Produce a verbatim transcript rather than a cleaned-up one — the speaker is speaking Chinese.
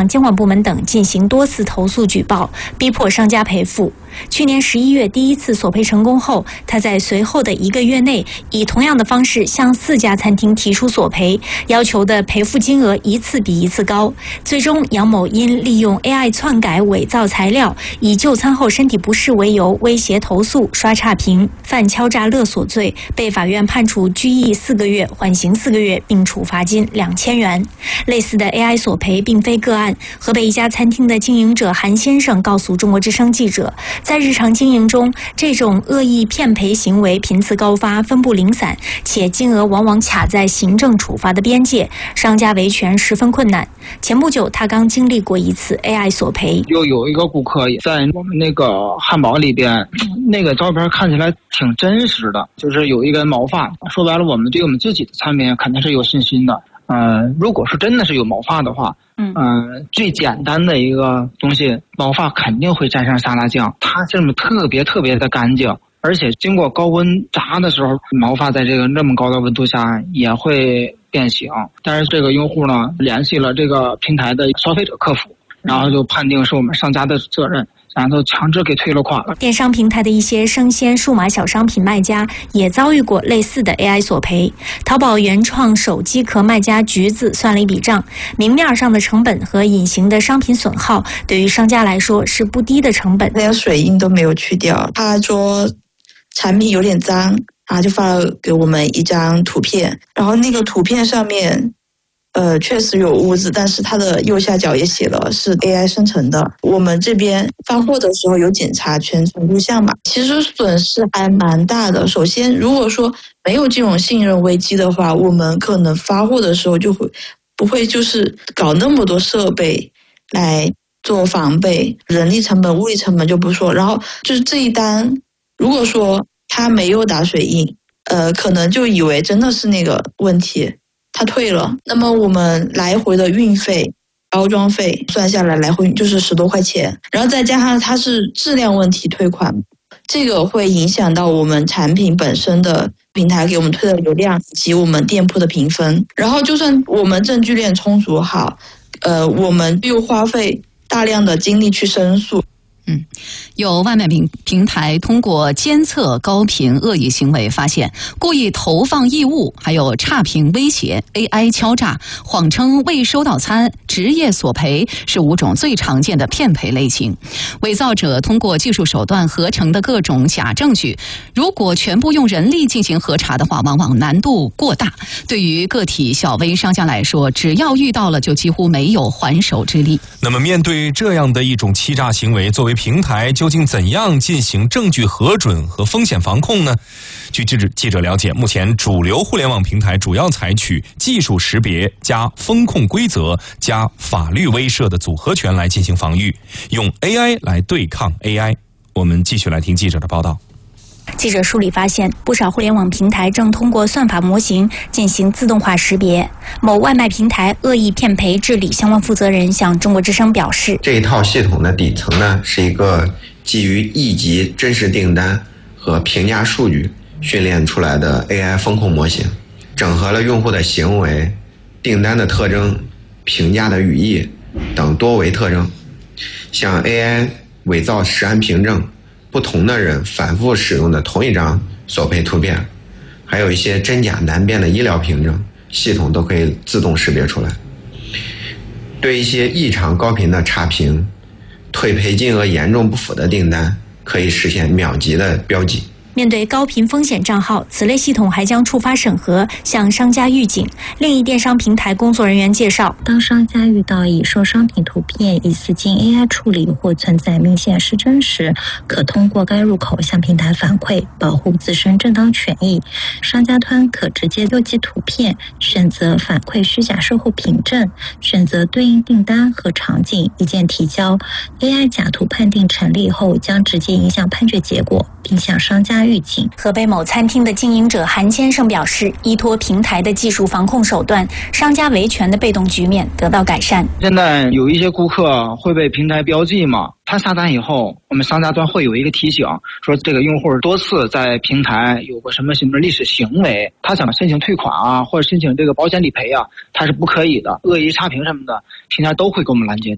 监管部门等进行多次投诉举报，逼迫商家赔付。去年十一月第一次索赔成功后，他在随后的一个月内以同样的方式向四家餐厅提出索赔，要求的赔付金额一次比一次高。最终，杨某因利用 A I 篡改伪造材料，以就餐后身体不适为由威胁投诉、刷差评、犯敲诈勒索罪，被法院判处拘役四个月、缓刑四个月，并处罚金两千元。类似的 A I 索赔并非个案。河北一家餐厅的经营者韩先生告诉中国之声记者，在日常经营中，这种恶意骗赔行为频次高发，分布零散，且金额往往卡在行政处罚的边界，商家维权十分困难。前不久，他刚经历过一次 A I 索赔。 又有一个顾客在我们那个汉堡里边，那个照片看起来挺真实的，就是有一根毛发。说白了，我们对我们自己的产品肯定是有信心的。呃，如果是真的是有毛发的话，嗯、呃，最简单的一个东西，毛发肯定会沾上沙拉酱，它这么特别特别的干净，而且经过高温炸的时候，毛发在这个那么高的温度下也会变形。但是这个用户呢，联系了这个平台的消费者客服，然后就判定是我们商家的责任，然后强制给退了款了。 电商平台的一些生鲜数码小商品卖家也遭遇过类似的 A I 索赔。淘宝原创手机壳卖家橘子算了一笔账，明面上的成本和隐形的商品损耗，对于商家来说是不低的成本。 连水印都没有去掉，他说产品有点脏，然后就发了给我们一张图片，然后那个图片上面呃，确实有污渍，但是它的右下角也写了是 A I 生成的。我们这边发货的时候有检查全程录像嘛，其实损失还蛮大的。首先，如果说没有这种信任危机的话，我们可能发货的时候就会不会就是搞那么多设备来做防备，人力成本、物力成本就不说。然后就是这一单，如果说他没有打水印，呃，可能就以为真的是那个问题。他退了，那么我们来回的运费、包装费算下来，来回就是十多块钱，然后再加上它是质量问题退款，这个会影响到我们产品本身的平台给我们推的流量以及我们店铺的评分。然后就算我们证据链充足好，呃，我们又花费大量的精力去申诉。 嗯，有外卖平平台通过监测高频恶意行为，发现故意投放异物，还有差评威胁、A I 敲诈、谎称未收到餐、职业索赔是五种最常见的骗赔类型。伪造者通过技术手段合成的各种假证据，如果全部用人力进行核查的话，往往难度过大。对于个体小微商家来说，只要遇到了就几乎没有还手之力。 那么面对这样的一种欺诈行为，作为平台究竟怎样进行证据核准和风险防控呢？据记者记者了解，目前主流互联网平台主要采取技术识别加风控规则加法律威慑的组合拳来进行防御，用 A I 来对抗 A I。 我们继续来听记者的报道。 记者梳理发现，不少互联网平台正通过算法模型进行自动化识别。某外卖平台恶意骗赔治理相关负责人向中国之声表示， 这一套系统的底层呢，是一个基于亿级真实订单和评价数据训练出来的 A I 风控模型，整合了用户的行为、订单的特征、评价的语义等多维特征，像 A I 伪造实案凭证，不同的人反复使用的同一张索赔图片，还有一些真假难辨的医疗凭证，系统都可以自动识别出来。对一些异常高频的差评、退赔金额严重不符的订单，可以实现秒级的标记。 面对高频风险账号，此类系统还将触发审核，向商家预警。另一电商平台工作人员介绍， 当商家遇到已售商品图片疑似经 A I 处理或存在明显失真时，可通过该入口向平台反馈，保护自身正当权益。商家端可直接邮寄图片，选择反馈虚假售后凭证，选择对应订单和场景，一键提交。A I 假图判定成立后，将直接影响判决结果，并向商家预警。 河北某餐厅的经营者韩先生表示，依托平台的技术防控手段，商家维权的被动局面得到改善。 现在有一些顾客会被平台标记嘛，他下单以后，我们商家端会有一个提醒，说这个用户多次在平台有过什么什么历史行为，他想申请退款啊，或者申请这个保险理赔啊，他是不可以的，恶意差评什么的，平台都会给我们拦截。